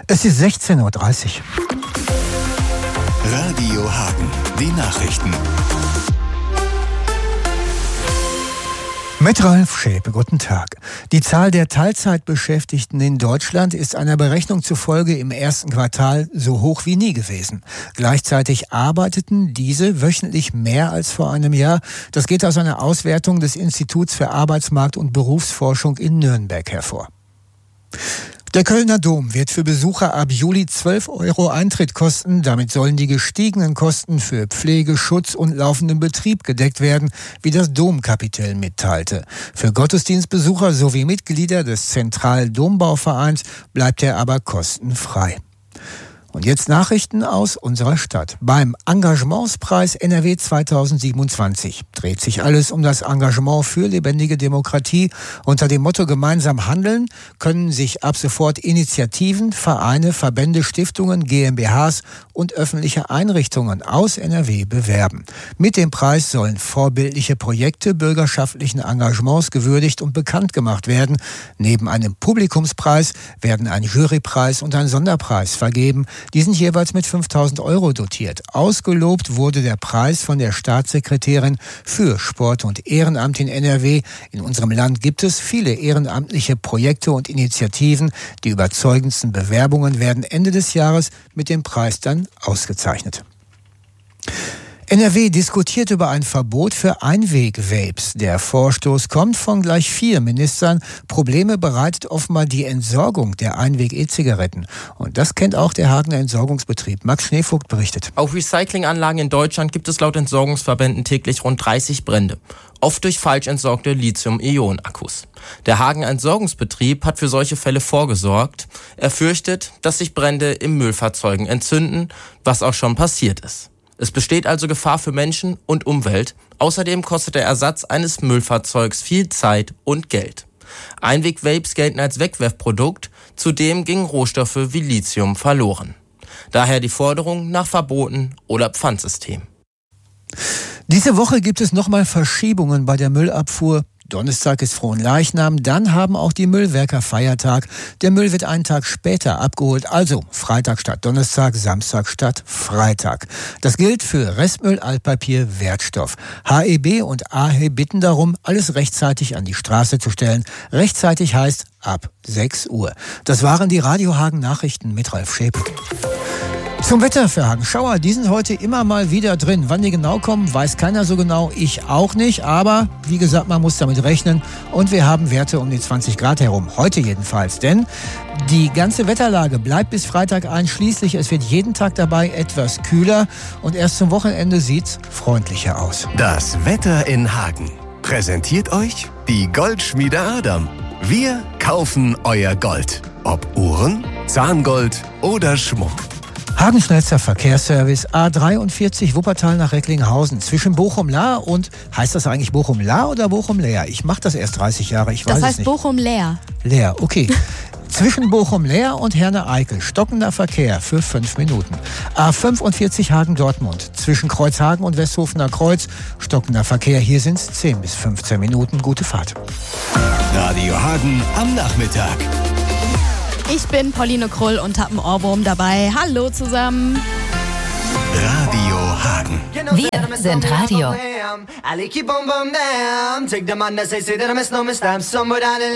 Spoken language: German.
Es ist 16:30 Uhr. Radio Hagen, die Nachrichten. Mit Ralf Schäpe, guten Tag. Die Zahl der Teilzeitbeschäftigten in Deutschland ist einer Berechnung zufolge im ersten Quartal so hoch wie nie gewesen. Gleichzeitig arbeiteten diese wöchentlich mehr als vor einem Jahr. Das geht aus einer Auswertung des Instituts für Arbeitsmarkt- und Berufsforschung in Nürnberg hervor. Der Kölner Dom wird für Besucher ab Juli 12 € Eintritt kosten. Damit sollen die gestiegenen Kosten für Pflege, Schutz und laufenden Betrieb gedeckt werden, wie das Domkapitel mitteilte. Für Gottesdienstbesucher sowie Mitglieder des Zentraldombauvereins bleibt er aber kostenfrei. Und jetzt Nachrichten aus unserer Stadt. Beim Engagementspreis NRW 2027 dreht sich alles um das Engagement für lebendige Demokratie. Unter dem Motto Gemeinsam handeln können sich ab sofort Initiativen, Vereine, Verbände, Stiftungen, GmbHs und öffentliche Einrichtungen aus NRW bewerben. Mit dem Preis sollen vorbildliche Projekte bürgerschaftlichen Engagements gewürdigt und bekannt gemacht werden. Neben einem Publikumspreis werden ein Jurypreis und ein Sonderpreis vergeben. Die sind jeweils mit 5.000 € dotiert. Ausgelobt wurde der Preis von der Staatssekretärin für Sport und Ehrenamt in NRW. In unserem Land gibt es viele ehrenamtliche Projekte und Initiativen. Die überzeugendsten Bewerbungen werden Ende des Jahres mit dem Preis dann ausgezeichnet. NRW diskutiert über ein Verbot für Einweg-Vapes. Der Vorstoß kommt von gleich 4 Ministern. Probleme bereitet offenbar die Entsorgung der Einweg-E-Zigaretten. Und das kennt auch der Hagener Entsorgungsbetrieb. Max Schneevogt berichtet. Auf Recyclinganlagen in Deutschland gibt es laut Entsorgungsverbänden täglich rund 30 Brände. Oft durch falsch entsorgte Lithium-Ionen-Akkus. Der Hagener Entsorgungsbetrieb hat für solche Fälle vorgesorgt. Er fürchtet, dass sich Brände im Müllfahrzeugen entzünden, was auch schon passiert ist. Es besteht also Gefahr für Menschen und Umwelt. Außerdem kostet der Ersatz eines Müllfahrzeugs viel Zeit und Geld. Einweg-Vapes gelten als Wegwerfprodukt. Zudem gingen Rohstoffe wie Lithium verloren. Daher die Forderung nach Verboten oder Pfandsystem. Diese Woche gibt es nochmal Verschiebungen bei der Müllabfuhr. Donnerstag ist Fronleichnam, dann haben auch die Müllwerker Feiertag. Der Müll wird einen Tag später abgeholt, also Freitag statt Donnerstag, Samstag statt Freitag. Das gilt für Restmüll, Altpapier, Wertstoff. HEB und AHE bitten darum, alles rechtzeitig an die Straße zu stellen. Rechtzeitig heißt ab 6 Uhr. Das waren die Radio Hagen Nachrichten mit Ralf Schäpe. Zum Wetter für Hagen. Schauer, die sind heute immer mal wieder drin. Wann die genau kommen, weiß keiner so genau. Ich auch nicht. Aber wie gesagt, man muss damit rechnen. Und wir haben Werte um die 20 Grad herum. Heute jedenfalls. Denn die ganze Wetterlage bleibt bis Freitag einschließlich. Es wird jeden Tag dabei etwas kühler. Und erst zum Wochenende sieht's freundlicher aus. Das Wetter in Hagen. Präsentiert euch die Goldschmiede Adam. Wir kaufen euer Gold. Ob Uhren, Zahngold oder Schmuck. Hagen schnellster Verkehrsservice A43 Wuppertal nach Recklinghausen zwischen Bochum-Lahr und, heißt das eigentlich Bochum-Lahr oder Bochum-Leer? Ich mache das erst 30 Jahre, ich weiß es nicht. Das heißt Bochum-Leer. Leer, okay. Zwischen Bochum-Leer und Herne-Eickel stockender Verkehr für 5 Minuten. A45 Hagen-Dortmund zwischen Kreuzhagen und Westhofener Kreuz stockender Verkehr. Hier sind es 10 bis 15 Minuten. Gute Fahrt. Radio Hagen am Nachmittag. Ich bin Pauline Krull und habe einen Ohrwurm dabei. Hallo zusammen. Radio Hagen. Wir sind Radio.